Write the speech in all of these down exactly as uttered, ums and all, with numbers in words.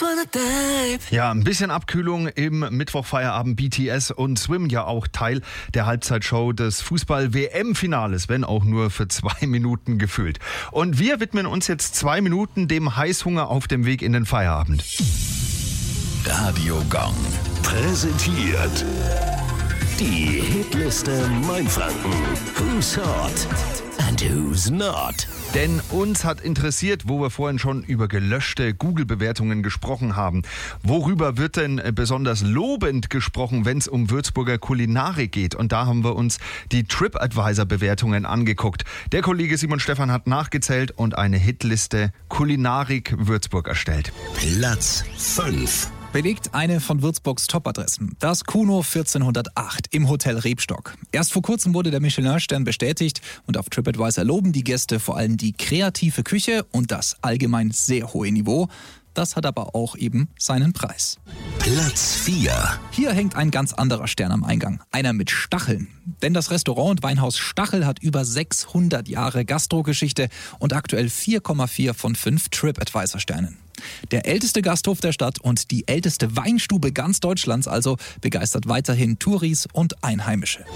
Ja, ein bisschen Abkühlung im Mittwochfeierabend. B T S und Swim ja auch Teil der Halbzeitshow des Fußball-W M-Finales, wenn auch nur für zwei Minuten gefüllt. Und wir widmen uns jetzt zwei Minuten dem Heißhunger auf dem Weg in den Feierabend. Radio Gong präsentiert die Hitliste Mainfranken. Who's hot and who's not? Denn uns hat interessiert, wo wir vorhin schon über gelöschte Google-Bewertungen gesprochen haben. Worüber wird denn besonders lobend gesprochen, wenn es um Würzburger Kulinarik geht? Und da haben wir uns die TripAdvisor-Bewertungen angeguckt. Der Kollege Simon Stephan hat nachgezählt und eine Hitliste Kulinarik Würzburg erstellt. Platz fünf. Belegt eine von Würzburgs Top-Adressen, das Kuno vierzehnhundertacht im Hotel Rebstock. Erst vor kurzem wurde der Michelin-Stern bestätigt und auf TripAdvisor loben die Gäste vor allem die kreative Küche und das allgemein sehr hohe Niveau. Das hat aber auch eben seinen Preis. Platz vier. Hier hängt ein ganz anderer Stern am Eingang, einer mit Stacheln. Denn das Restaurant und Weinhaus Stachel hat über sechshundert Jahre Gastrogeschichte und aktuell vier Komma vier von fünf TripAdvisor-Sternen. Der älteste Gasthof der Stadt und die älteste Weinstube ganz Deutschlands also begeistert weiterhin Touris und Einheimische.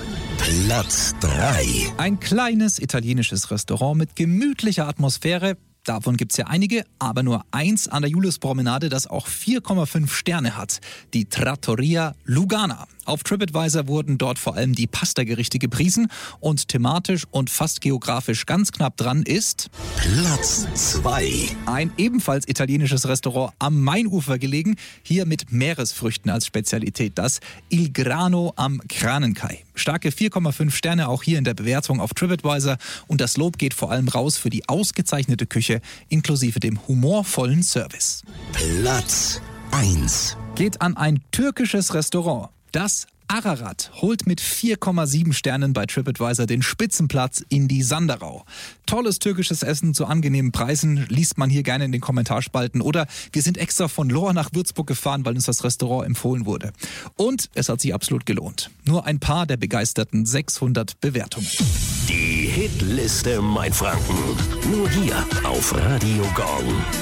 Platz drei. Ein kleines italienisches Restaurant mit gemütlicher Atmosphäre. Davon gibt's ja einige, aber nur eins an der Juliuspromenade, das auch vier Komma fünf Sterne hat. Die Trattoria Lugana. Auf TripAdvisor wurden dort vor allem die Pastagerichte gepriesen und thematisch und fast geografisch ganz knapp dran ist Platz zwei. Ein ebenfalls italienisches Restaurant am Mainufer gelegen, hier mit Meeresfrüchten als Spezialität, das Il Grano am Kranenkei. Starke vier Komma fünf Sterne auch hier in der Bewertung auf TripAdvisor und das Lob geht vor allem raus für die ausgezeichnete Küche inklusive dem humorvollen Service. Platz eins. Geht an ein türkisches Restaurant. Das Ararat holt mit vier Komma sieben Sternen bei TripAdvisor den Spitzenplatz in die Sanderau. Tolles türkisches Essen zu angenehmen Preisen liest man hier gerne in den Kommentarspalten. Oder wir sind extra von Lohr nach Würzburg gefahren, weil uns das Restaurant empfohlen wurde. Und es hat sich absolut gelohnt. Nur ein paar der begeisterten sechshundert Bewertungen. Die Hitliste Mainfranken. Nur hier auf Radio Gong.